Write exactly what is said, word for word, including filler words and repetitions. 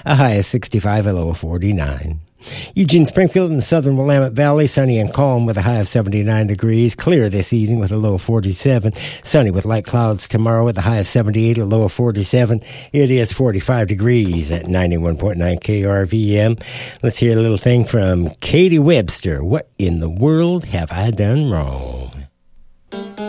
a high of sixty-five, a low of forty-nine. Eugene, Springfield, and the southern Willamette Valley, sunny and calm with a high of seventy-nine degrees. Clear this evening with a low of forty-seven. Sunny with light clouds tomorrow with a high of seventy-eight, a low of forty-seven. It is forty-five degrees at ninety-one point nine K R V M. Let's hear a little thing from Katie Webster. What in the world have I done wrong?